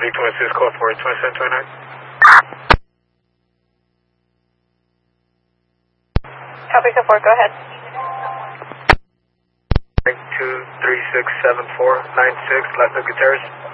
326, code for 2729. Copy, 4, go ahead. 2367496, Las Gutierrez.